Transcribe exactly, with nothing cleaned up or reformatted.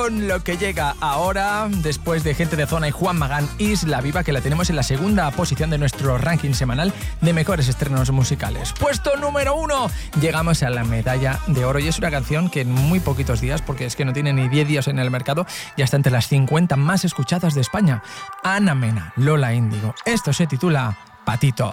con lo que llega ahora, después de Gente de Zona y Juan Magán, Isla Viva, que la tenemos en la segunda posición de nuestro ranking semanal de mejores estrenos musicales. Puesto número uno, llegamos a la medalla de oro, y es una canción que en muy poquitos días, porque es que no tiene ni diez días en el mercado, ya está entre las cincuenta más escuchadas de España. Ana Mena, Lola Índigo. Esto se titula Patito.